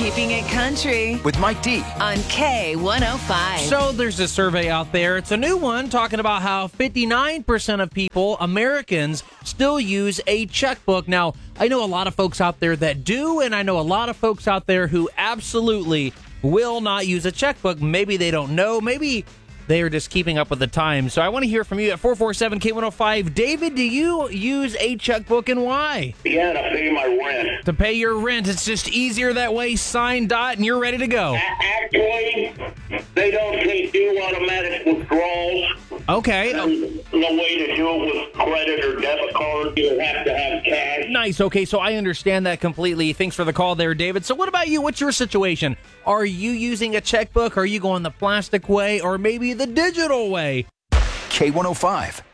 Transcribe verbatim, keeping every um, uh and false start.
Keeping it country with Mike D on K one oh five. So there's a survey out there. It's a new one talking about how fifty-nine percent of people, Americans, still use a checkbook. Now, I know a lot of folks out there that do, and I know a lot of folks out there who absolutely will not use a checkbook. Maybe they don't know. Maybe they are just keeping up with the times. So I want to hear from you at four four seven K one oh five. David, do you use a checkbook and why? Yeah, to pay my rent. To pay your rent. It's just easier that way. Sign, dot, and you're ready to go. Actually, they don't take do automatic withdrawals. Okay. There's no way to do it with credit or debit card. You have to have cash. Nice. Okay, so I understand that completely. Thanks for the call there, David. So what about you? What's your situation? Are you using a checkbook? Are you going the plastic way or maybe the digital way? K one oh five.